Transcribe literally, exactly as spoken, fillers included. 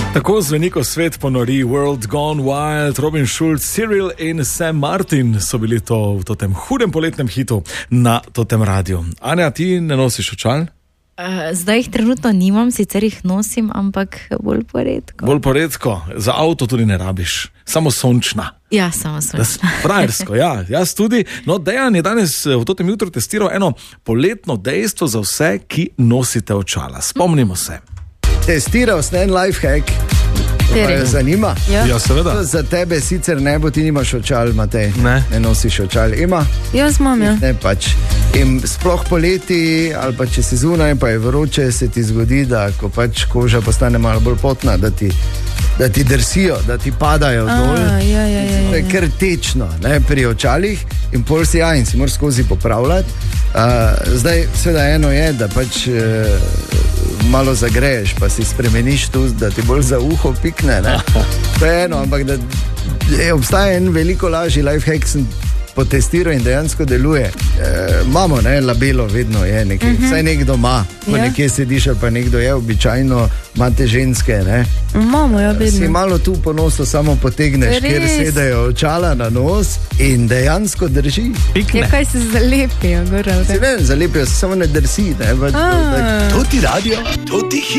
Tako zveni, ko svet ponori, World Gone Wild, Robin Schulz, Cyril in Sam Martin so bili to v tem hudem poletnem hitu na tem radiju. Anja, ti ne nosiš očal? Uh, zdaj jih trenutno nimam, sicer jih nosim, ampak bolj poredko. Bolj poredko, za avto tudi ne rabiš, samo sončna. Ja, samo sončna. Frajersko, ja, jaz tudi. No, Dejan je danes v tem jutru testiral eno poletno dejstvo za vse, ki nosite očala. Spomnimo se. Testiral sem en lifehack, me zanima. Ja. Ja, seveda. Za tebe sicer ne bo, ti nimaš očal, Matej. Ne. Ne nosiš očal. Ima? Jaz imam, ja. Ne pač. In sploh poleti, ali pa če si zunaj, pa je vroče, se ti zgodi, da ko pač koža postane malo bolj potna, da ti, da ti drsijo, da ti padajo A, dol. ja, ja, ja, ja. To je kar tečno, ne, pri očalih in pol si ja in si moraš skozi popravljati. Uh, zdaj, seveda eno je, da pač uh, malo zagreješ, pa si spremeniš tu, da ti bolj za uho pikne, ne. To je eno, ampak da je, obstaja en veliko lažji lifehack, sem potestiral in dejansko deluje. E, imamo, ne, labelo vedno je nekaj, uh-huh. Vsaj nekdo ima, ko Ja. nekje sediš, ali pa nekdo je, običajno imate ženske, ne. Imamo, ja, Si vedno. malo tu po nosu samo potegneš, Res? kjer sedajo očala na nos in dejansko drži. Ja, kaj se zalepijo, gor, ali Si kaj? ne, zalepijo se, samo ne drsi, ne. Pač, A. tak, To ti radio, to ti hit.